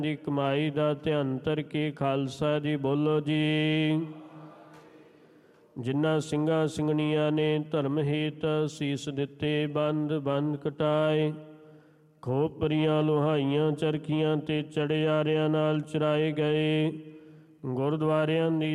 ਦੀ ਕਮਾਈ ਦਾ ਧਿਆਨ ਧਰ ਕੇ ਖਾਲਸਾ ਜੀ ਬੋਲੋ ਜੀ। ਜਿਨ੍ਹਾਂ ਸਿੰਘਾਂ ਸਿੰਘਣੀਆਂ ਨੇ ਧਰਮ ਹੇਤ ਸੀਸ ਦਿੱਤੇ, ਬੰਦ ਬੰਦ ਕਟਾਏ, ਖੋਪਰੀਆਂ ਲੋਹਾਈਆਂ ਚਰਖੀਆਂ ਤੇ ਚੜਿਆਰਿਆਂ ਨਾਲ ਚਰਾਏ ਗਏ, ਗੁਰਦੁਆਰਿਆਂ ਦੀ